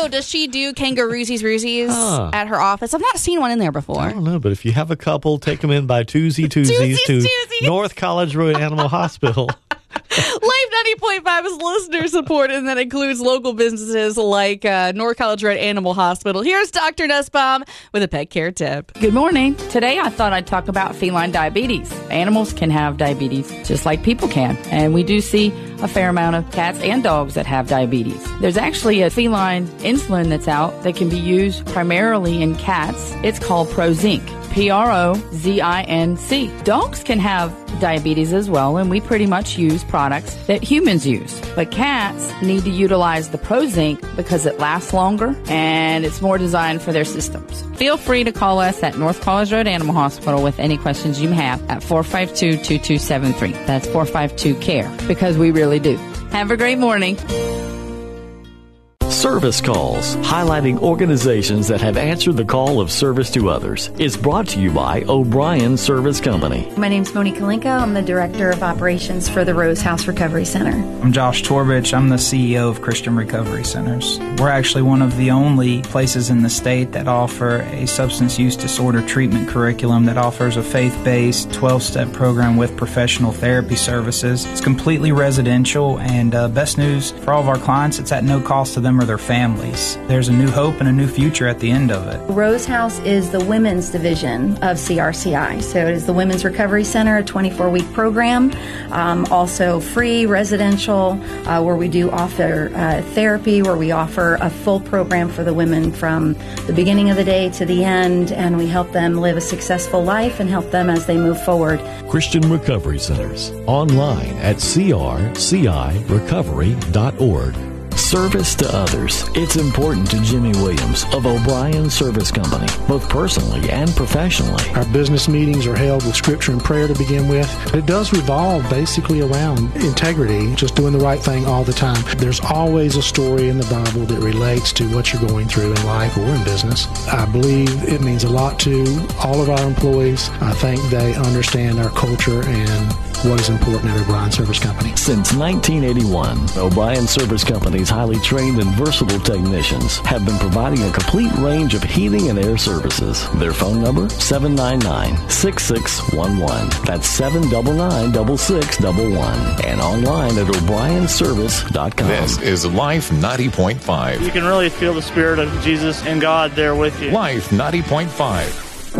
know, does she do kangaroozies roozies at her office? I've not seen one in there before. I don't know, but if you have a couple, take them in by Tuesdays to North College Road Animal Hospital. Life 90.5 is listener support, and that includes local businesses like North College Road Animal Hospital. Here's Dr. Nussbaum with a pet care tip. Good morning. Today I thought I'd talk about feline diabetes. Animals can have diabetes just like people can, and we do see a fair amount of cats and dogs that have diabetes. There's actually a feline insulin that's out that can be used primarily in cats. It's called Prozinc. Prozinc. Dogs can have diabetes as well, and we pretty much use products that humans use. But cats need to utilize the Prozinc because it lasts longer and it's more designed for their systems. Feel free to call us at North College Road Animal Hospital with any questions you have at 452-2273. That's 452-CARE, because we really do. Have a great morning. Service Calls, highlighting organizations that have answered the call of service to others, is brought to you by O'Brien Service Company. My name's Monique Kalinka. I'm the Director of Operations for the Rose House Recovery Center. I'm Josh Torbich. I'm the CEO of Christian Recovery Centers. We're actually one of the only places in the state that offer a substance use disorder treatment curriculum that offers a faith-based 12-step program with professional therapy services. It's completely residential, and best news for all of our clients, it's at no cost to them or their families. There's a new hope and a new future at the end of it. Rose House is the women's division of CRCI. So it is the Women's Recovery Center, a 24-week program. Also free, residential, where we do offer therapy, where we offer a full program for the women from the beginning of the day to the end, and we help them live a successful life and help them as they move forward. Christian Recovery Centers, online at crcirecovery.org. Service to others. It's important to Jimmy Williams of O'Brien Service Company, both personally and professionally. Our business meetings are held with scripture and prayer to begin with. It does revolve basically around integrity, just doing the right thing all the time. There's always a story in the Bible that relates to what you're going through in life or in business. I believe it means a lot to all of our employees. I think they understand our culture and what is important at O'Brien Service Company. Since 1981, O'Brien Service Company's highly trained and versatile technicians have been providing a complete range of heating and air services. Their phone number, 799-6611. That's 799-6611. And online at o'brienservice.com. This is Life 90.5. You can really feel the Spirit of Jesus and God there with you. Life 90.5.